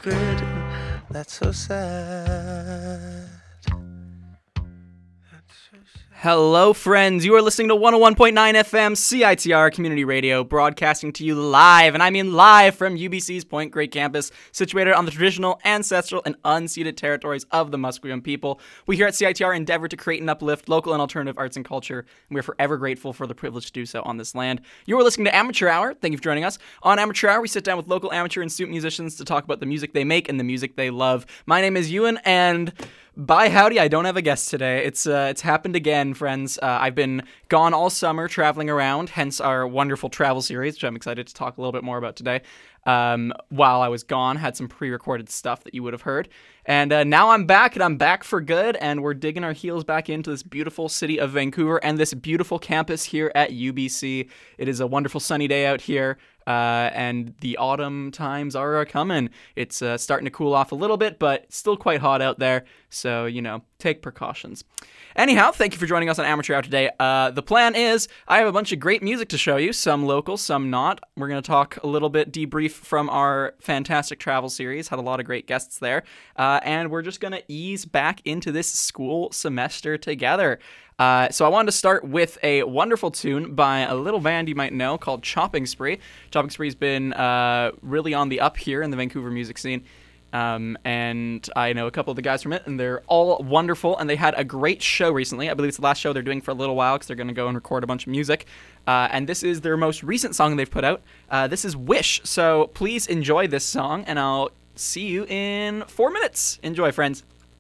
secret. That's so sad. Hello, friends. You are listening to 101.9 FM CITR Community Radio, broadcasting to you live, and I mean live from UBC's Point Grey campus, situated on the traditional, ancestral, and unceded territories of the Musqueam people. We here at CITR endeavor to create and uplift local and alternative arts and culture, and we are forever grateful for the privilege to do so on this land. You are listening to Amateur Hour. Thank you for joining us. On Amateur Hour, we sit down with local amateur and student musicians to talk about the music they make and the music they love. My name is Ewan, and by howdy, I don't have a guest today. It's happened again, friends. I've been gone all summer traveling around, hence our wonderful travel series, which I'm excited to talk a little bit more about today. While I was gone, had some pre-recorded stuff that you would have heard. And now I'm back, and I'm back for good, and we're digging our heels back into this beautiful city of Vancouver and this beautiful campus here at UBC. It is a wonderful sunny day out here. And the autumn times are coming. It's starting to cool off a little bit, but still quite hot out there. So, take precautions. Anyhow, thank you for joining us on Amateur Hour today. The plan is I have a bunch of great music to show you, some local, some not. We're going to talk a little bit debrief from our fantastic travel series. Had a lot of great guests there. And we're just going to ease back into this school semester together. So I wanted to start with a wonderful tune by a little band you might know called Chopping Spree. Chopping Spree's been really on the up here in the Vancouver music scene. And I know a couple of the guys from it, and they're all wonderful, and they had a great show recently. I believe it's the last show they're doing for a little while because they're going to go and record a bunch of music. And this is their most recent song they've put out. This is Wish. So please enjoy this song, and I'll see you in 4 minutes. Enjoy, friends.